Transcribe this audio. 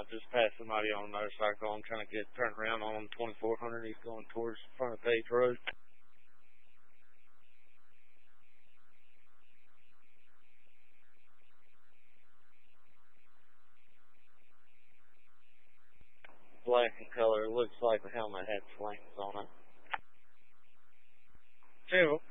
just passed somebody on a motorcycle. I'm trying to get turned around on him 2400. He's going towards front of Page Road. Black in color. Looks like the helmet had flames on it. 2.